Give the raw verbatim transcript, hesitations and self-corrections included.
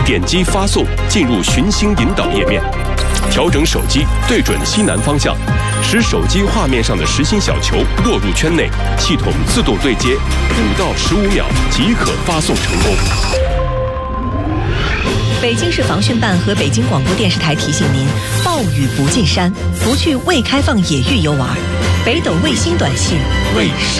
点击发送进入寻星引导页面，调整手机对准西南方向，使手机画面上的实心小球落入圈内，系统自动对接，五到十五秒即可发送成功。 北京市防汛办和北京广播电视台提醒您：暴雨不进山，不去未开放野域游玩。北斗卫星短信为生